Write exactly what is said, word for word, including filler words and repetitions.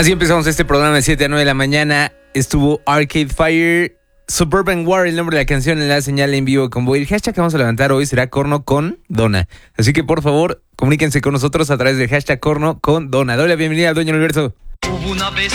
Así empezamos este programa de siete a nueve de la mañana. Estuvo Arcade Fire, Suburban War, el nombre de la canción en la señal en vivo con Boy. El hashtag que vamos a levantar hoy será Corno con Dona. Así que por favor, comuníquense con nosotros a través del hashtag Corno con Dona. Doy la bienvenida al dueño del universo. Hubo una vez